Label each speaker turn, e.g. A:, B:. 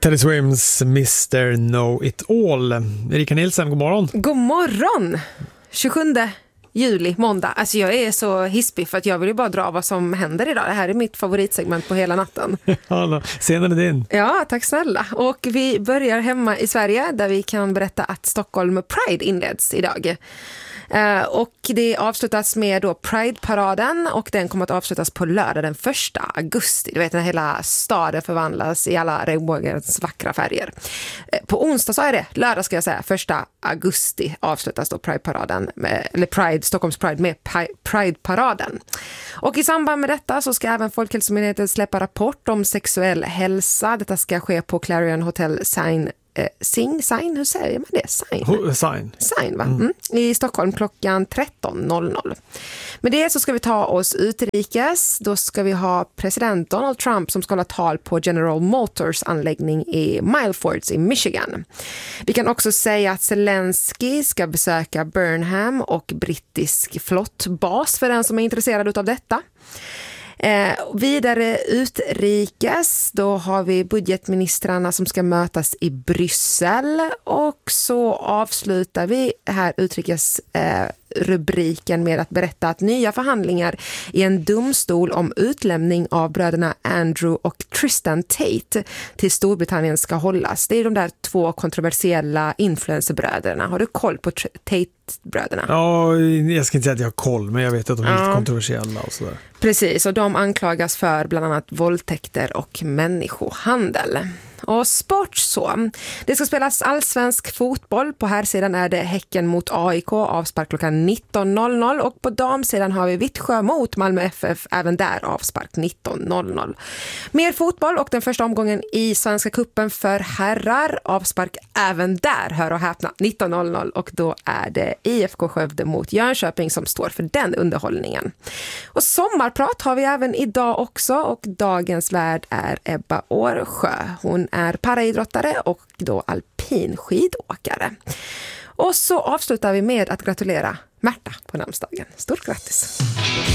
A: Teddy Swims Mr. Know It All. Erika Nilsen, god morgon.
B: God morgon! 27 juli, måndag. Alltså jag är så hispig för att jag vill ju bara dra vad som händer idag. Det här är mitt favoritsegment på hela natten.
A: Ja, scenen är din.
B: Ja, tack snälla. Och vi börjar hemma i Sverige där vi kan berätta att Stockholm Pride inleds idag. Och det avslutas med då Pride-paraden och den kommer att avslutas på lördag den 1 augusti. Du vet när hela staden förvandlas i alla regnbågens vackra färger. På onsdag så är det, lördag ska jag säga, 1 augusti avslutas då Pride-paraden eller Stockholms Pride med Pride-paraden. Och i samband med detta så ska även Folkhälsomyndigheten släppa rapport om sexuell hälsa. Detta ska ske på Clarion Hotel Sign, hur säger man det? Sign, va? I Stockholm klockan 13.00. Med det så ska vi ta oss utrikes. Då ska vi ha president Donald Trump som ska hålla tal på General Motors anläggning i Milford i Michigan. Vi kan också säga att Zelensky ska besöka Burnham och brittisk flottbas för den som är intresserad av detta. Vidare utrikes, då har vi budgetministrarna som ska mötas i Bryssel och så avslutar vi här utrikes rubriken med att berätta att nya förhandlingar i en domstol om utlämning av bröderna Andrew och Tristan Tate till Storbritannien ska hållas. Det är de där två kontroversiella influencerbröderna. Har du koll på Tate-bröderna?
A: Ja, jag ska inte säga att jag har koll, men jag vet att de är lite kontroversiella och sådär.
B: Precis, och de anklagas för bland annat våldtäkter och människohandel. Och sport så. Det ska spelas allsvensk fotboll. På här sidan är det Häcken mot AIK, avspark klockan 19.00. Och på damsidan har vi Vittsjö mot Malmö FF, även där avspark 19.00. Mer fotboll och den första omgången i Svenska kuppen för herrar. Avspark även där, hör och häpna, 19.00. Och då är det IFK Skövde mot Jönköping som står för den underhållningen. Och sommarprat har vi även idag också. Och dagens värd är Ebba Årsjö. Hon är paraidrottare och då alpin skidåkare. Och så avslutar vi med att gratulera Märta på namnsdagen. Stort grattis!